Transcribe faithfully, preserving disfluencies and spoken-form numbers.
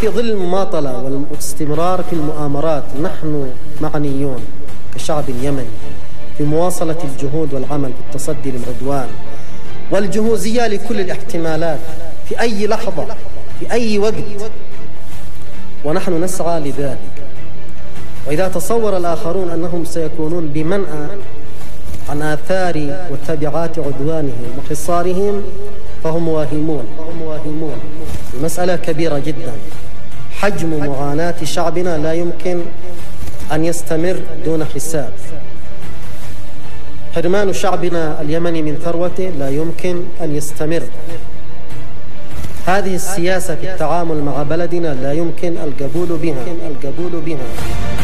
في ظل المماطلة والاستمرار في المؤامرات نحن معنيون كشعب يمني في مواصلة الجهود والعمل في التصدي للعدوان والجهوزية لكل الاحتمالات في أي لحظة في أي وقت، ونحن نسعى لذلك. وإذا تصور الآخرون أنهم سيكونون بمنأى عن آثار وتبعات عدوانهم وحصارهم فهم واهمون. المسألة كبيرة جدا. حجم معاناة شعبنا لا يمكن أن يستمر دون حساب. حرمان شعبنا اليمني من ثروته لا يمكن أن يستمر. هذه السياسة في التعامل مع بلدنا لا يمكن القبول بها.